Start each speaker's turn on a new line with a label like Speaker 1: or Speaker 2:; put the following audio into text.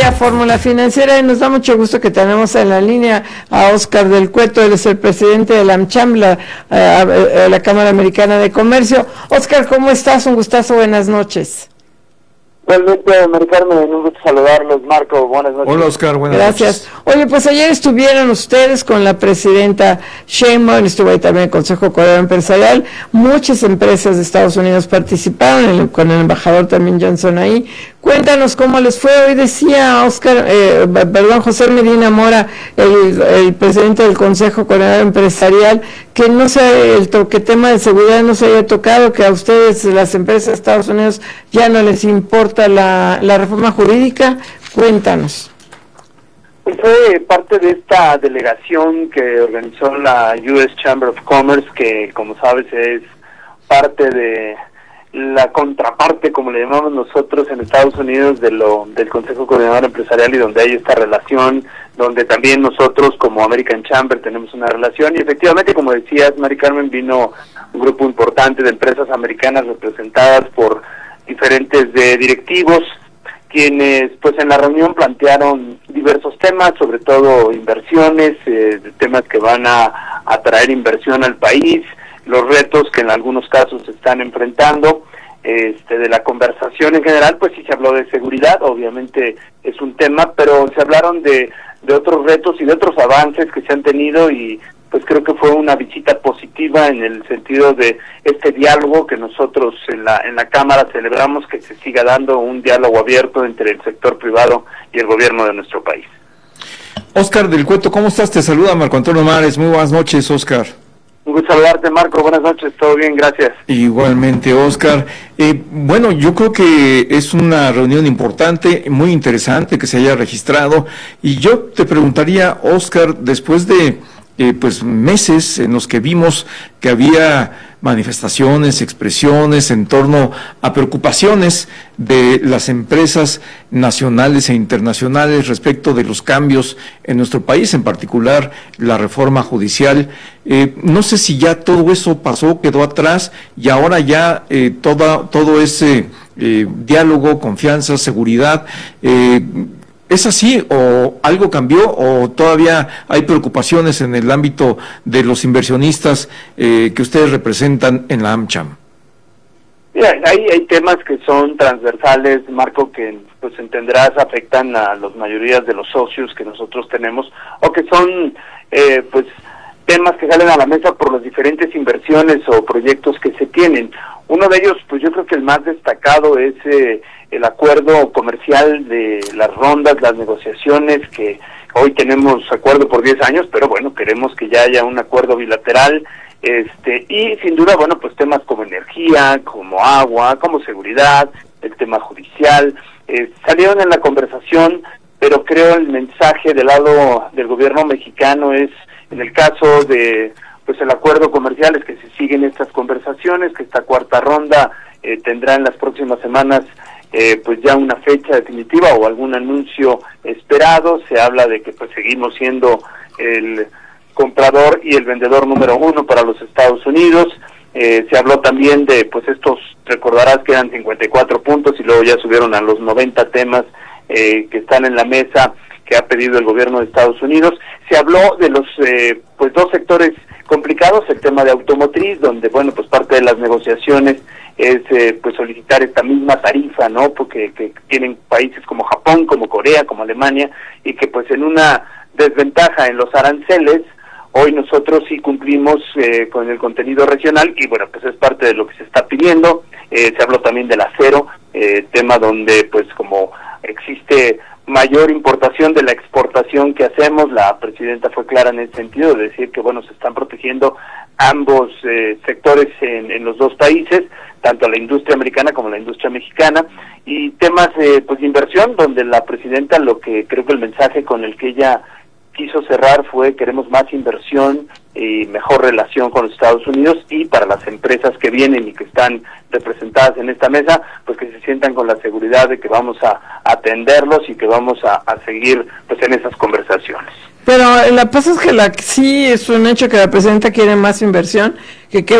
Speaker 1: día, Fórmula Financiera, y nos da mucho gusto que tenemos en la línea a Óscar del Cueto. Él es el presidente de la AmCham, la Cámara Americana de Comercio. Óscar, ¿cómo estás? Un gustazo, buenas noches.
Speaker 2: Igualmente, Mari Carmen, un gusto saludarlos. Marco, buenas noches.
Speaker 1: Hola, Óscar, buenas noches. Gracias. Oye, pues ayer estuvieron ustedes con la presidenta Sheinbaum, estuvo ahí también el Consejo Coreano Empresarial, muchas empresas de Estados Unidos participaron, con el embajador también Johnson ahí. Cuéntanos cómo les fue. Hoy decía José Medina Mora, el presidente del Consejo Coreano Empresarial, que no sé, que tema de seguridad no se haya tocado, que a ustedes, las empresas de Estados Unidos, ya no les importa la reforma jurídica. Cuéntanos.
Speaker 2: Pues fue parte de esta delegación que organizó la US Chamber of Commerce, que como sabes es parte de la contraparte, como le llamamos nosotros en Estados Unidos, del Consejo Coordinador Empresarial, y donde hay esta relación, donde también nosotros como American Chamber tenemos una relación. Y efectivamente, como decías, Mari Carmen, vino un grupo importante de empresas americanas representadas por diferentes directivos, quienes pues en la reunión plantearon diversos temas, sobre todo inversiones, temas que van a atraer inversión al país, los retos que en algunos casos se están enfrentando. De la conversación en general, pues sí se habló de seguridad, obviamente es un tema, pero se hablaron de otros retos y de otros avances que se han tenido, y pues creo que fue una visita positiva en el sentido de este diálogo que nosotros en la Cámara celebramos, que se siga dando un diálogo abierto entre el sector privado y el gobierno de nuestro país.
Speaker 3: Óscar del Cueto, ¿cómo estás? Te saluda Marco Antonio Mares. Muy buenas noches, Óscar.
Speaker 2: Un gusto saludarte, Marco. Buenas noches. Todo bien, gracias.
Speaker 3: Igualmente, Óscar. Bueno, yo creo que es una reunión importante, muy interesante que se haya registrado. Y yo te preguntaría, Óscar, después de pues meses en los que vimos que había manifestaciones, expresiones en torno a preocupaciones de las empresas nacionales e internacionales respecto de los cambios en nuestro país, en particular la reforma judicial. No sé si ya todo eso pasó, quedó atrás, y ahora ya todo ese diálogo, confianza, seguridad, ¿es así o algo cambió o todavía hay preocupaciones en el ámbito de los inversionistas que ustedes representan en la AmCham?
Speaker 2: Mira, hay temas que son transversales, Marco, que pues entenderás afectan a las mayorías de los socios que nosotros tenemos, o que son pues temas que salen a la mesa por las diferentes inversiones o proyectos que se tienen. Uno de ellos, pues yo creo que el más destacado es el acuerdo comercial de las rondas, las negociaciones, que hoy tenemos acuerdo por 10 años, pero bueno, queremos que ya haya un acuerdo bilateral, y sin duda, bueno, pues temas como energía, como agua, como seguridad, el tema judicial, salieron en la conversación, pero creo el mensaje del lado del gobierno mexicano es, en el caso de pues el acuerdo comercial, es que se siguen estas conversaciones, que esta cuarta ronda tendrá en las próximas semanas pues ya una fecha definitiva o algún anuncio esperado. Se habla de que pues seguimos siendo el comprador y el vendedor número uno para los Estados Unidos. Se habló también de pues estos, recordarás que eran 54 puntos y luego ya subieron a los 90 temas que están en la mesa que ha pedido el gobierno de Estados Unidos. Se habló de los pues dos sectores complicados, el tema de automotriz, donde bueno, pues parte de las negociaciones es pues solicitar esta misma tarifa, ¿no? Porque que tienen países como Japón, como Corea, como Alemania, y que pues en una desventaja en los aranceles, hoy nosotros sí cumplimos con el contenido regional, y bueno, pues es parte de lo que se está pidiendo. Se habló también del acero, tema donde pues como existe mayor importación de la exportación que hacemos, la presidenta fue clara en ese sentido, de decir que bueno, se están protegiendo ambos sectores en los dos países, tanto la industria americana como la industria mexicana, y temas pues de inversión, donde la presidenta, lo que creo que el mensaje con el que ella quiso cerrar fue: queremos más inversión y mejor relación con los Estados Unidos, y para las empresas que vienen y que están representadas en esta mesa, pues que se sientan con la seguridad de que vamos a atenderlos y que vamos a seguir pues en esas conversaciones.
Speaker 1: Pero la cosa es que sí es un hecho que la presidenta quiere más inversión, que